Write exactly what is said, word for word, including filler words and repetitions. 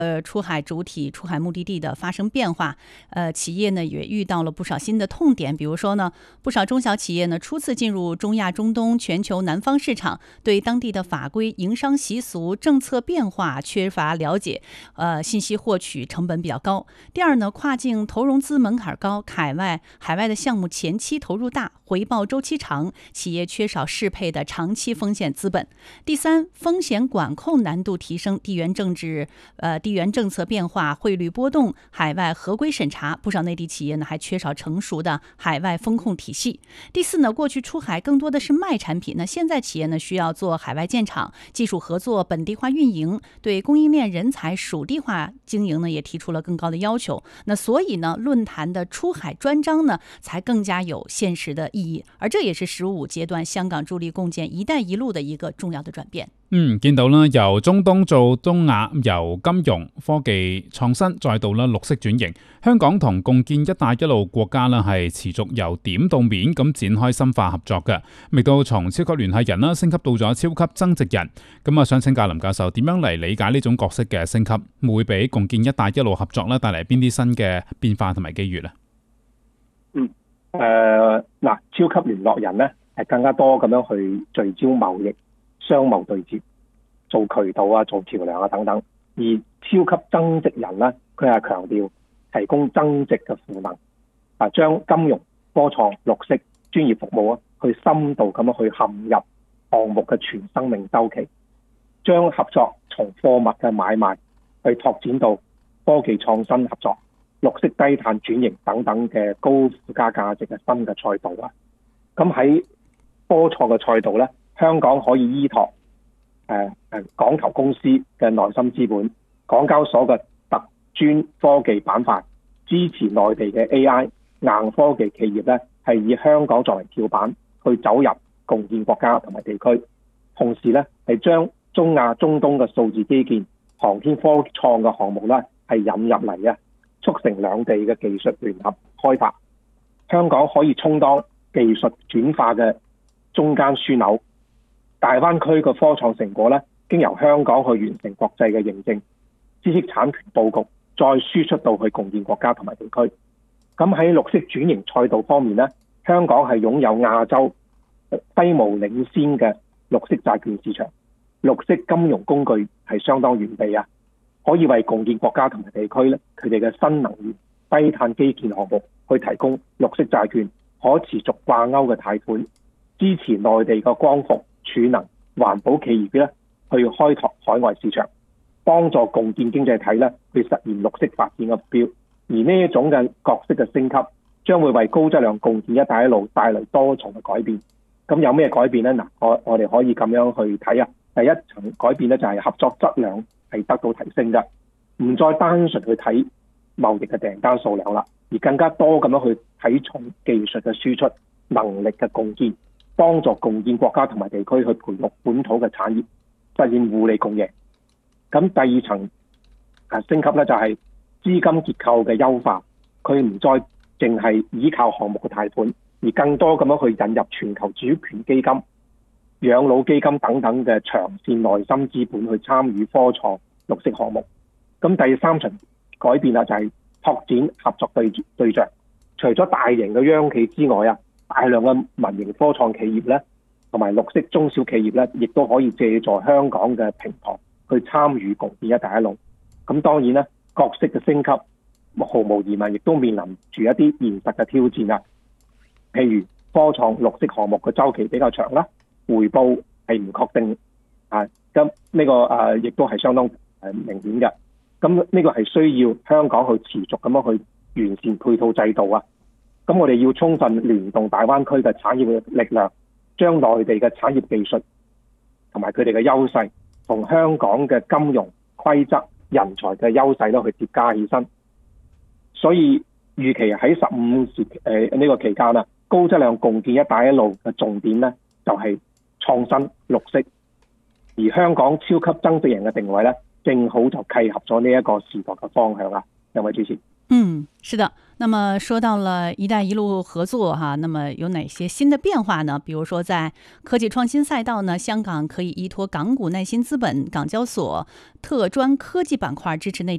呃，出海主体、出海目的地的发生变化，呃，企业呢也遇到了不少新的痛点。比如说呢，不少中小企业呢初次进入中亚、中东、全球南方市场，对当地的法规、营商习俗、政策变化缺乏了解，呃，信息获取成本比较高。第二呢，跨境投融资门槛高，海外海外的项目前期投入大，回报周期长，企业缺少适配的长期风险资本。第三，风险管控难度提升，地缘政治、呃地缘政策变化、汇率波动、海外合规审查，不少内地企业呢还缺少成熟的海外风控体系。第四呢，过去出海更多的是卖产品，那现在企业呢需要做海外建厂、技术合作、本地化运营，对供应链人才属地化经营呢也提出了更高的要求。那所以呢，论坛的出海专章呢才更加有现实的意义，而这也是十五階段香港助力共建“一帶一路”的一個重要的轉變。 嗯，見到啦，由中東做東亞，由金融科技創新再到啦綠色轉型，香港同共建“一帶一路”國家啦係持續由點到面咁展開深化合作嘅，亦都從超級聯繫人啦升級到咗超級增值人。咁啊，想請教林教授點樣嚟理解呢種角色嘅升級，會俾共建“一帶一路”合作咧帶嚟邊啲新嘅變化同埋機遇咧？ 嗯，誒、呃、嗱，超級聯絡人咧係更加多咁樣去聚焦貿易、商貿對接，做渠道啊、做橋梁啊等等。而超級增值人咧，佢係強調提供增值嘅賦能，啊，將金融、科創、綠色、專業服務啊，去深度咁樣去陷入項目嘅全生命周期，將合作從貨物嘅買賣去拓展到科技創新合作、綠色低碳轉型等等嘅高附加價值嘅新嘅賽道啊。咁喺科創嘅賽道咧，香港可以依託誒誒港投公司嘅內心資本、港交所嘅特專科技板塊，支持內地嘅 A I 硬科技企業咧，係以香港作為跳板去走入共建國家同埋地區，同時咧係將中亞、中東嘅數字基建、航天科創嘅項目咧係引入嚟啊，促成兩地嘅技術聯合開發。香港可以充當技術轉化嘅中間樞紐，大灣區嘅科創成果咧，經由香港去完成國際嘅認證，知識產權佈局，再輸出到去共建國家同埋地區。咁喺綠色轉型賽道方面咧，香港係擁有亞洲規模領先嘅綠色債券市場，綠色金融工具係相當完備啊，可以為共建國家同埋地區咧，佢哋嘅新能源、低碳基建項目去提供綠色債券、可持續掛鈎嘅貸款，支持內地嘅光伏、儲能、環保企業咧去開拓海外市場，幫助共建經濟體咧去實現綠色發展嘅目標。而呢一種嘅角色嘅升級，將會為高質量共建一帶一路帶來多重嘅改變。咁有咩改變呢？嗱，我我哋可以咁樣去睇啊。第一層改變咧就係合作質量係得到提升嘅，唔再單純去睇貿易嘅訂單數量啦，而更加多咁樣去睇重技術嘅輸出、能力嘅共建，幫助共建國家同埋地區去培育本土嘅產業，實現互利共贏。咁第二層啊升級咧就係資金結構嘅優化，佢唔再淨係依靠項目嘅貸款，而更多咁樣去引入全球主權基金、養老基金等等嘅長線內心資本去參與科創綠色項目。咁第三層改變啦，就係拓展合作對對象，除咗大型嘅央企之外啊，大量嘅民營科創企業咧，同埋綠色中小企業咧，亦都可以借助香港嘅平台去參與共建一帶一路。咁當然啦，角色嘅升級，毫無疑問亦都面臨住一啲現實嘅挑戰啊。譬如科創綠色項目嘅周期比較長啦，回報係唔確定啊。咁呢個誒亦都係相當誒明顯嘅。咁呢個係需要香港去持續咁樣去完善配套制度啊。咁我哋要充分聯動大灣區嘅產業嘅力量，將內地嘅產業技術同埋佢哋嘅優勢，同香港嘅金融規則、人才嘅優勢都去疊加起身。所以預期喺十五時誒呢個期間啊，高質量共建一帶一路嘅重點咧，就係創新綠色。而香港超級增值人嘅定位咧，正好就契合咗呢一個時代嘅方向啊。兩位主持。 嗯，是的。那么说到了一带一路合作哈，那么有哪些新的变化呢？比如说在科技创新赛道呢，香港可以依托港股耐心资本、港交所特专科技板块支持内地